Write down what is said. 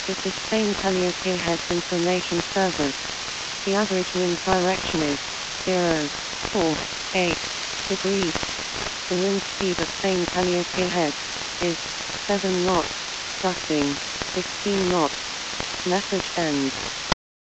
This is Spain Calliope Heads Information Service. The average wind direction is 0.48 degrees. The wind speed at Spain Calliope Heads is 7 knots, gusting 16 knots. Message ends.